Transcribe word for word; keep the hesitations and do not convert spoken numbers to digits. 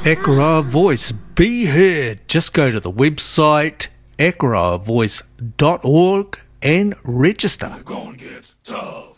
Ekara Voice, be heard. Just go to the website ekara voice dot org and register. We're gonna get tough.